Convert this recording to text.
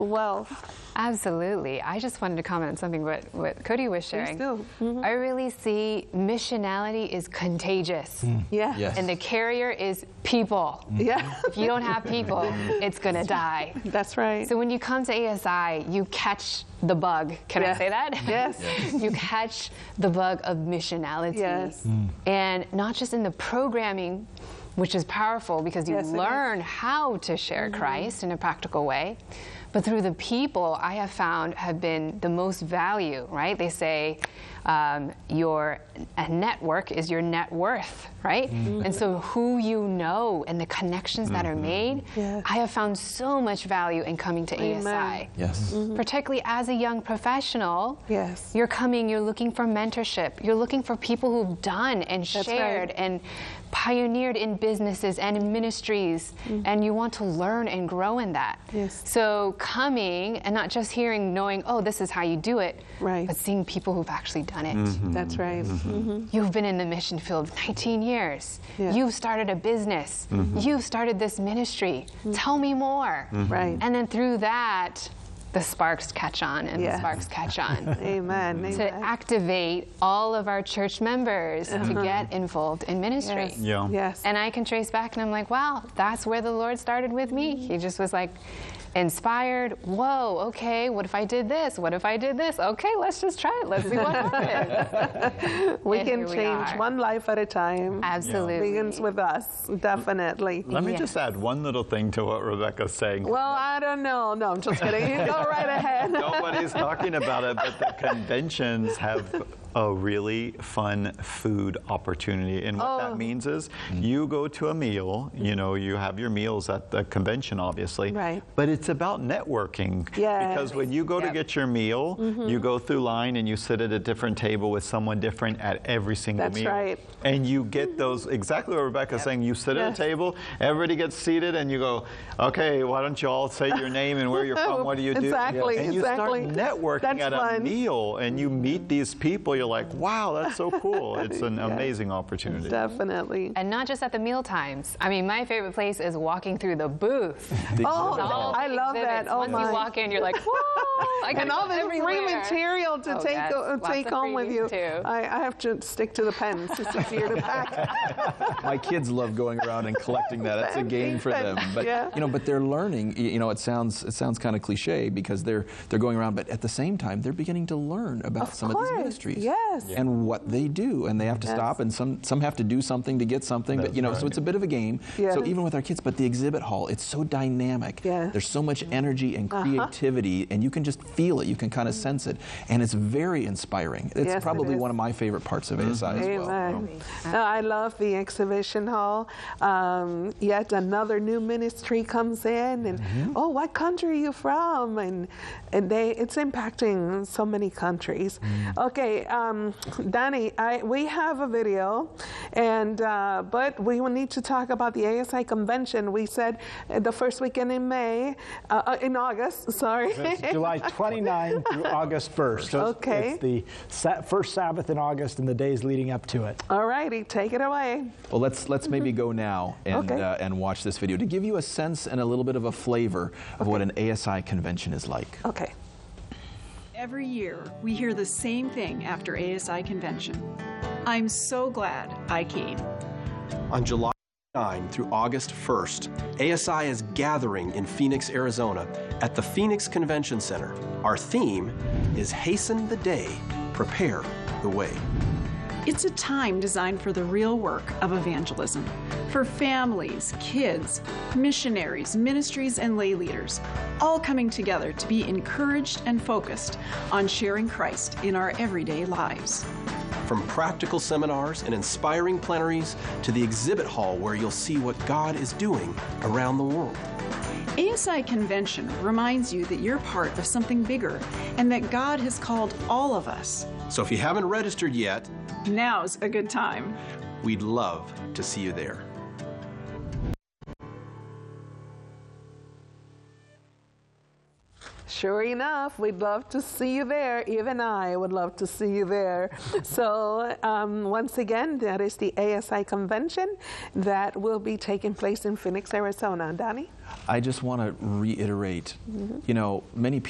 well. Absolutely. I just wanted to comment on something what Cody was sharing. Mm-hmm. I really see missionality is contagious. Yeah. Yes. And the carrier is people. Yeah. If you don't have people, it's going to die. That's right. So when you come to ASI, you catch the bug. Can I say that? Yes. You catch the bug of missionality. Yes. And not just in the programming, which is powerful because you learn how to share Christ in a practical way, but through the people I have found have been the most value, right? They say your network is your net worth, right? And so who you know and the connections that are made, I have found so much value in coming to ASI. Yes. Particularly as a young professional, Yes. you're coming, you're looking for mentorship, you're looking for people who've done and shared and pioneered in businesses and in ministries, and you want to learn and grow in that. Yes. So coming and not just hearing, knowing, oh, this is how you do it, Right. but seeing people who've actually done it. That's right. You've been in the mission field 19 years. Yeah. You've started a business. You've started this ministry. Tell me more. Right. And then through that, the sparks catch on and the sparks catch on. Amen. To activate all of our church members to get involved in ministry. Yes. Yeah. Yes. And I can trace back and I'm like, wow, that's where the Lord started with me. He just was like, inspired, whoa, okay, what if I did this? What if I did this? Okay, let's just try it. Let's see what happens. We And can here we change are. one life at a time. Absolutely. Begins with us, definitely. Let me just add one little thing to what Rebecca's saying. Well, I don't know. No, I'm just kidding. You go right ahead. Nobody's talking about it, but the conventions have a really fun food opportunity. And what that means is you go to a meal, you know, you have your meals at the convention, obviously. Right. But it's about networking. Yes. Because when you go to get your meal, you go through line and you sit at a different table with someone different at every single That's meal. right. And you get those, exactly what Rebecca's saying, you sit at a table, everybody gets seated and you go, okay, why don't you all say your name and where you're from, what do you do? Exactly, And you exactly. start networking That's at a fun. meal and you meet these people, you're like, wow, that's so cool. It's an amazing opportunity. Definitely. And not just at the meal times. I mean, my favorite place is walking through the booth. Oh, All I the love that. exhibits. Oh, Once my. you walk in, you're like, whoa! I got And all the free everywhere. material to Oh, take yes. Lots take of home with you. freebies, too. I have to stick to the pens. It's easier to pack. My kids love going around and collecting that. It's a game for them. But you know, but they're learning. You know, it sounds kind of cliche because they're going around, but at the same time, they're beginning to learn about some of these ministries. Yes. And what they do, and they have to stop, and some have to do something to get something. But you know, so it's a bit of a game. Yes. So even with our kids, but the exhibit hall, it's so dynamic. Yes. There's so much energy and creativity, and you can just feel it. You can kind of sense it, and it's very inspiring. It's Yes, it probably is. one of my favorite parts of ASI as well. Amen. I love the exhibition hall. Yet another new ministry comes in, and oh, what country are you from? And it's impacting so many countries. Okay, Danny, we have a video, and but we will need to talk about the ASI convention. We said the first weekend in in August. Sorry. It's July 29 through August 1st. So Okay. It's the first Sabbath in August and the days leading up to it. All righty, take it away. Well, let's maybe go now and Okay. and watch this video to give you a sense and a little bit of a flavor of what an ASI convention is like. Okay. Every year, we hear the same thing after ASI convention. I'm so glad I came. On July 9 through August 1st, ASI is gathering in Phoenix, Arizona at the Phoenix Convention Center. Our theme is Hasten the Day, Prepare the Way. It's a time designed for the real work of evangelism, for families, kids, missionaries, ministries, and lay leaders, all coming together to be encouraged and focused on sharing Christ in our everyday lives. From practical seminars and inspiring plenaries to the exhibit hall where you'll see what God is doing around the world. ASI Convention reminds you that you're part of something bigger and that God has called all of us. So if you haven't registered yet, Now's a good time. we'd love to see you there. sure enough, we'd love to see you there. Even I would love to see you there. So once again, that is the ASI convention that will be taking place in Phoenix, Arizona. Donnie? I just want to reiterate, you know, many people